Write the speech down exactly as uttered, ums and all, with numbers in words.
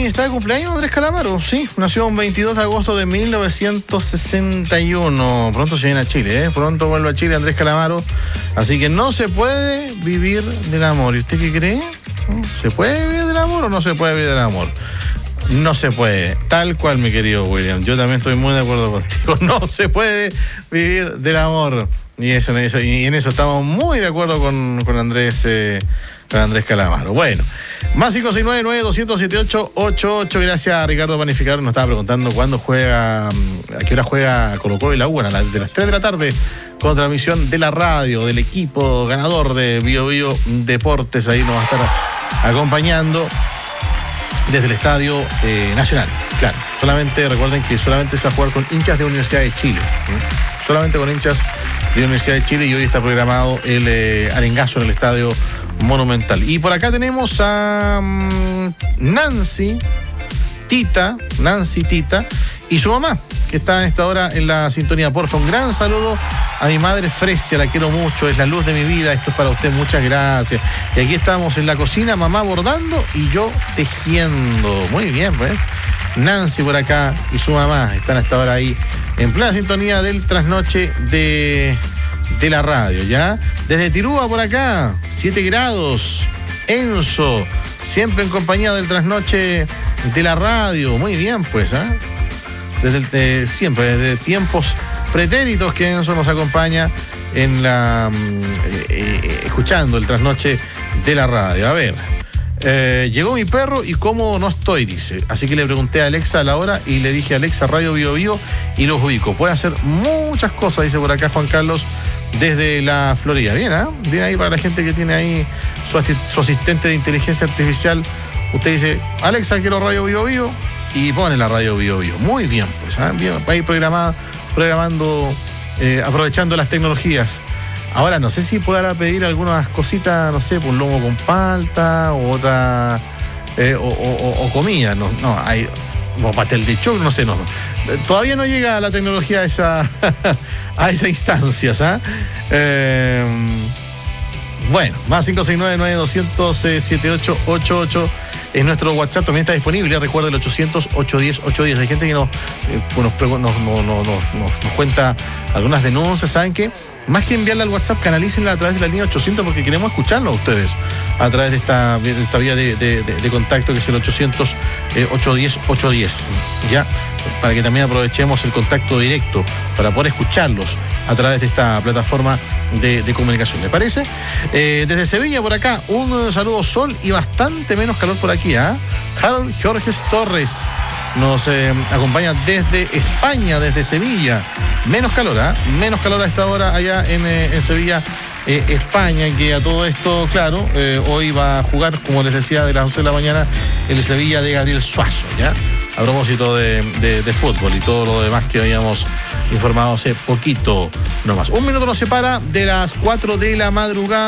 está de cumpleaños Andrés Calamaro, sí, nació un veintidós de agosto de mil novecientos sesenta y uno. Pronto se viene a Chile, ¿eh? Pronto vuelve a Chile Andrés Calamaro. Así que no se puede vivir del amor. ¿Y usted qué cree? ¿Se puede vivir del amor o no se puede vivir del amor? No se puede, tal cual, mi querido William. Yo también estoy muy de acuerdo contigo. No se puede vivir del amor. Y, eso, eso, y en eso estamos muy de acuerdo con, con Andrés eh, con Andrés Calamaro. Bueno, más cinco seis nueve nueve dos cero siete ocho ocho ocho. Gracias a Ricardo Panificador. Nos estaba preguntando cuándo juega, a qué hora juega Colo-Colo y la U. A las de las tres de la tarde, con transmisión de la radio, del equipo ganador de Bio Bio Deportes. Ahí nos va a estar acompañando desde el Estadio eh, Nacional. Claro, solamente recuerden que solamente se va a jugar con hinchas de Universidad de Chile. ¿eh? Solamente con hinchas de Universidad de Chile, y hoy está programado el eh, arengazo en el Estadio Monumental. Y por acá tenemos a um, Nancy Tita, Nancy Tita y su mamá, que está en esta hora en la sintonía. Porfa, un gran saludo a mi madre Fresia, la quiero mucho, es la luz de mi vida, esto es para usted, muchas gracias. Y aquí estamos en la cocina, mamá bordando y yo tejiendo. Muy bien, pues. Nancy por acá y su mamá están a esta hora ahí en plena sintonía del trasnoche de, de la radio, ¿ya? Desde Tirúa por acá, siete grados, Enzo, siempre en compañía del trasnoche de la radio. Muy bien, pues, ¿ah? ¿eh? Desde el, eh, siempre, desde tiempos pretéritos que Enzo nos acompaña en la eh, eh, escuchando el trasnoche de la radio. A ver, eh, llegó mi perro y cómo no estoy, dice. Así que le pregunté a Alexa a la hora y le dije: Alexa, Radio Bio Bio, y los ubico. Puede hacer muchas cosas, dice por acá Juan Carlos, desde la Florida. Bien, ¿ah? ¿eh? Bien ahí para la gente que tiene ahí su, asist- su asistente de inteligencia artificial. Usted dice: Alexa, quiero Radio Bio Bio, y pone la Radio Bio Bio. Muy bien, pues, ¿eh? Bien, va a ir programada, programando, eh, aprovechando las tecnologías. Ahora, no sé si podrá pedir algunas cositas, no sé, por un lomo con palta, o otra, eh, o, o, o comida, no, no, hay, o pastel de choclo, no sé, no. Todavía no llega la tecnología a esa, a esa instancia, ¿sabes? Eh, bueno, más cinco seis nueve nueve dos cero cero siete ocho ocho ocho. En nuestro WhatsApp también está disponible. Recuerda el ochocientos ocho diez ocho diez. Hay gente que nos, eh, nos, nos, nos, nos, nos, nos cuenta algunas denuncias. ¿Saben qué? Más que enviarla al WhatsApp, canalícenla a través de la línea ochocientos, porque queremos escucharlo a ustedes a través de esta, de esta vía de, de, de, de contacto, que es el ochocientos ocho diez ocho diez. ¿Ya? Para que también aprovechemos el contacto directo para poder escucharlos a través de esta plataforma de, de comunicación. ¿Le parece? Eh, desde Sevilla, por acá, un saludo, sol y bastante menos calor por aquí, ¿ah? ¿eh? Harold Jorges Torres nos eh, acompaña desde España, desde Sevilla. Menos calor, ¿ah? ¿eh? Menos calor a esta hora allá en, eh, en Sevilla, eh, España, que a todo esto, claro, eh, hoy va a jugar, como les decía, de las once de la mañana, el Sevilla de Gabriel Suazo, ¿ya? A propósito de, de, de fútbol y todo lo demás que habíamos informado hace poquito nomás. Un minuto nos separa de las cuatro de la madrugada.